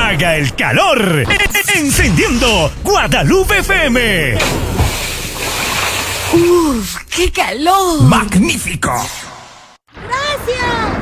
apaga el calor. Encendiendo Guadalupe FM. ¡Uf! ¡Qué calor! ¡Magnífico! ¡Gracias!